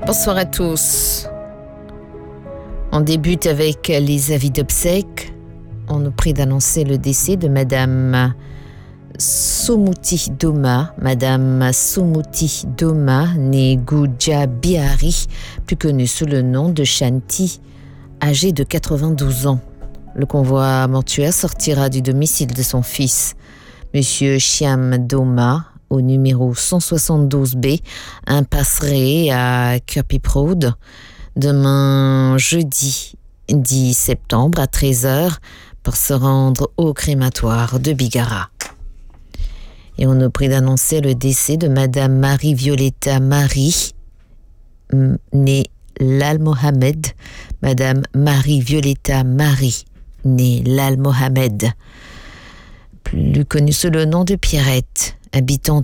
Bonsoir à tous. On débute avec les avis d'obsèques. On nous prie d'annoncer le décès de Madame Soumouti Doma. Madame Soumouti Doma, née Gouja Bihari, plus connue sous le nom de Shanti, âgée de 92 ans. Le convoi mortuaire sortira du domicile de son fils, Monsieur Shyam Doma, au numéro 172B, impasse Ré à Kirkby Road, demain jeudi 10 septembre à 13h pour se rendre au crématoire de Bigara. Et on nous prie d'annoncer le décès de Madame Marie-Violetta Marie, née Lal Mohamed. Madame Marie-Violetta Marie, née Lal Mohamed, plus connue sous le nom de Pierrette, habitant